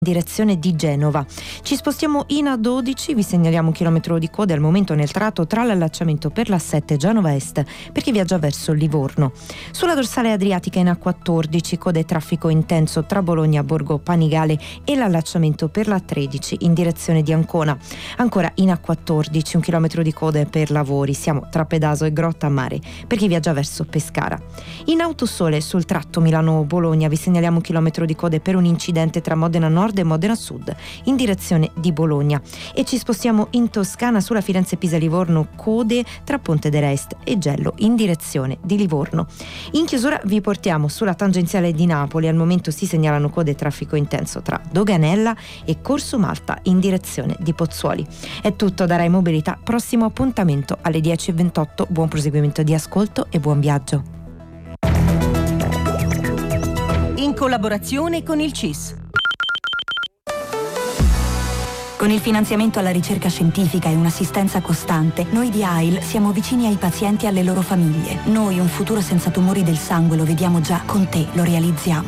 direzione di Genova. Ci spostiamo in A12, vi segnaliamo un chilometro di coda al momento nel tratto tra l'allacciamento per l'A7 Genova Est per chi viaggia verso Livorno. Sulla dorsale adriatica in A14 coda e traffico intenso tra Bologna, Borgo Panigale e l'allacciamento per l'A13 in direzione di Ancona. Ancora in A14 un chilometro di coda per lavori, siamo tra Pedaso e Grotta a Mare per chi viaggia verso Pescara. In Autosole sul tratto Milano-Bologna vi segnaliamo un chilometro di code per un incidente tra Modena Nord e Modena Sud in direzione di Bologna, e ci spostiamo in Toscana sulla Firenze-Pisa-Livorno, code tra Ponte d'Erest e Gello in direzione di Livorno. In chiusura vi portiamo sulla tangenziale di Napoli, al momento si segnalano code e traffico intenso tra Doganella e Corso Malta in direzione di Pozzuoli. È tutto da Rai Mobilità, prossimo appuntamento alle 10:28, buon proseguimento di ascolto e buon viaggio. In collaborazione con il CIS. Con il finanziamento alla ricerca scientifica e un'assistenza costante, noi di AIL siamo vicini ai pazienti e alle loro famiglie. Noi un futuro senza tumori del sangue lo vediamo già, con te lo realizziamo.